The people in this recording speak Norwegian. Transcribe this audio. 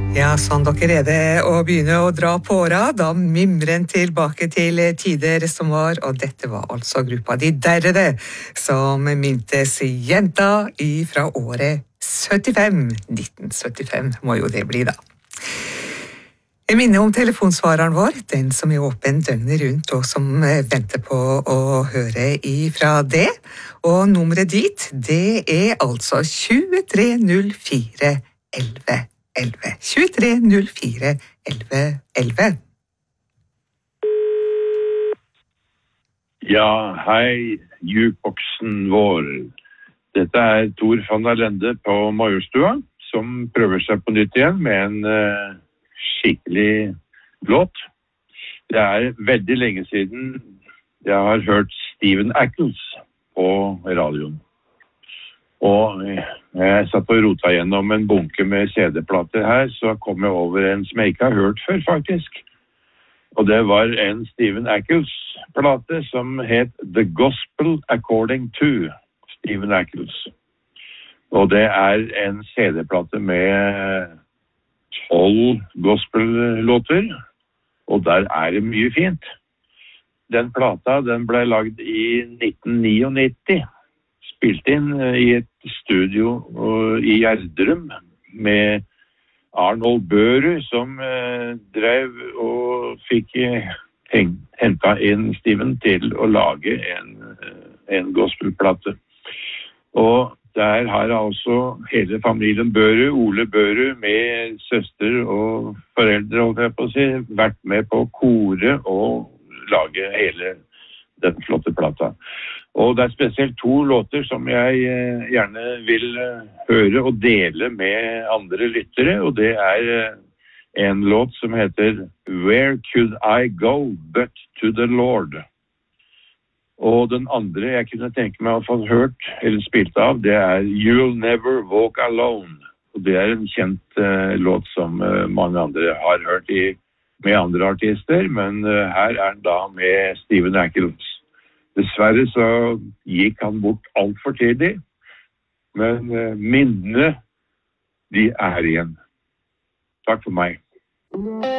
Ja, sånn dere er det å begynne å dra på åra, da mimrer en tilbake til tider som var, og dette var altså gruppa De Derrede, som mintes jenta fra året 1975 må jo det bli da. Jeg minner om telefonsvareren vår, den som er åpen døgnet rundt og som venter på å høre ifra det, og nummeret dit, det er altså 2304 11 11. 2304 11 11. Ja, hei, jukeboksen vår. Dette Tor van der Lende på Majorstua, som prøver seg på nytt igjen med en skikkelig låt. Det veldig lenge siden jeg har hørt Steven Ackles på radioen. Og jeg satt og rota gjennom en bunke med CD-plater her, så kom jeg over en som jeg ikke har hørt før, faktisk. Og det var en Steven Ackles-plate som het The Gospel According to Steven Ackles. Og det en CD-plate med 12 gospel-låter, og der det mye fint. Den plata, den ble lagd i 1999, spilt inn i et studio i Gjerdrum med Arnold Børud som drev og fikk hentet inn Steven til å lage en gospelplate. Og der har altså hele familien Børud, Ole Børud med søster og foreldre, holdt jeg på å si, vært med på kore og lage hele den flotte plata. Og det spesielt 2 låter som jeg gjerne vil høre og dele med andre lyttere, og det en låt som heter Where Could I Go But to the Lord? Og den andre jeg kunne tenke meg å få hørt eller spilt av, det You'll Never Walk Alone. Og det en kjent låt som mange andre har hørt med andre artister, men her den da med Steven Ackles. Dessverre så gikk han bort alt for tidlig, men minnene, de igjen. Takk for meg.